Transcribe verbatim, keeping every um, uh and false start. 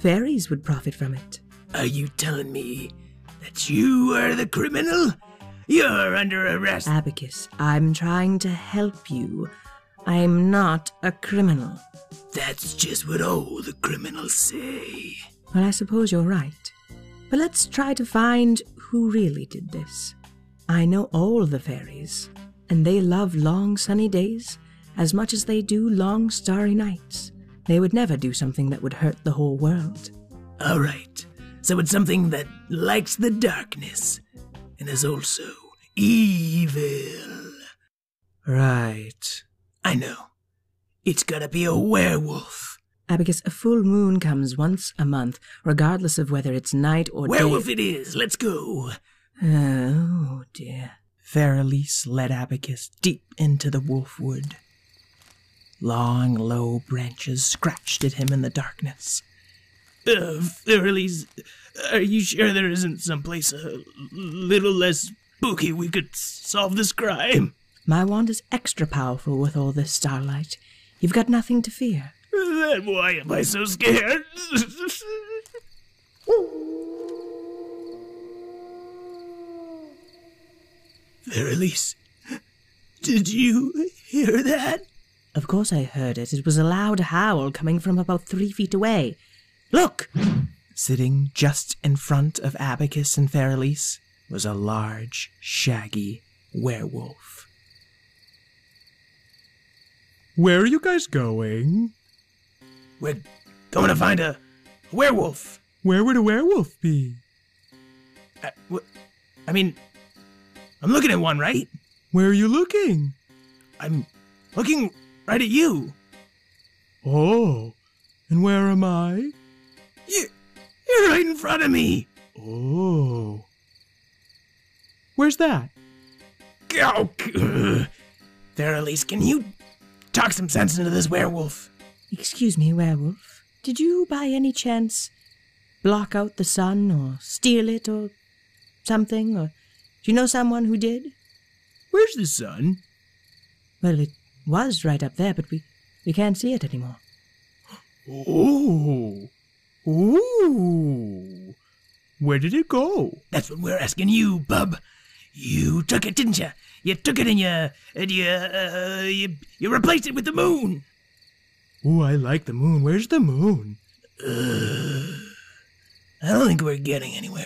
fairies would profit from it. Are you telling me that you are the criminal? You're under arrest. Abacus, I'm trying to help you. I'm not a criminal. That's just what all the criminals say. Well, I suppose you're right. But let's try to find who really did this. I know all the fairies, and they love long sunny days as much as they do long starry nights. They would never do something that would hurt the whole world. All right. So it's something that likes the darkness and is also evil. Right. I know. It's gotta be a werewolf. Abacus, a full moon comes once a month, regardless of whether it's night or Werewolf day. it is. Let's go. Oh, dear. Fairlice led Abacus deep into the wolfwood. Long, low branches scratched at him in the darkness. Uh, Fairlice, are you sure there isn't someplace a little less spooky we could solve this crime? My wand is extra powerful with all this starlight. You've got nothing to fear. Then why am I so scared? Fairlice, did you hear that? Of course I heard it. It was a loud howl coming from about three feet away. Look! Sitting just in front of Abacus and Fairlice was a large, shaggy werewolf. Where are you guys going? We're going to find a werewolf. Where would a werewolf be? Uh, wh- I mean, I'm looking at one, right? Where are you looking? I'm looking right at you. Oh, and where am I? You, you're right in front of me. Oh. Where's that? Oh, Fairlice, can you talk some sense into this werewolf? Excuse me, werewolf. Did you, by any chance, block out the sun or steal it or something? Or do you know someone who did? Where's the sun? Well, it was right up there, but we, we can't see it anymore. Oh. Ooh. Where did it go? That's what we're asking you, bub. You took it, didn't you? You took it and you and you uh, you you replaced it with the moon. Ooh, I like the moon. Where's the moon? Uh, I don't think we're getting anywhere